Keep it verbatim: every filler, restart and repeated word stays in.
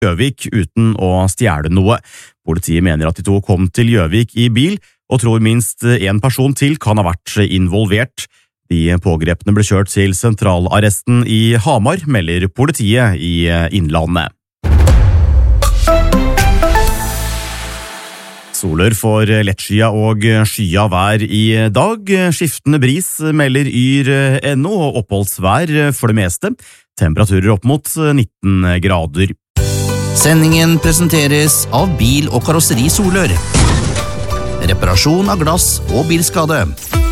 Gjøvik uten å stjele noe. Politiet mener at de to kom til Gjøvik i bil, og tror minst en person til kan ha vært involvert. De pågrepne ble kjørt til sentralarresten i Hamar, melder politiet i Innlandet. Soler for lettskya og skya vær i dag. Skiftende bris melder yr punkt no og oppholdsvær for det meste. Temperaturer opp mot nitten grader. Sendingen presenteres av Bil- og Karosseri Solør. Reparasjon av glass og bilskade.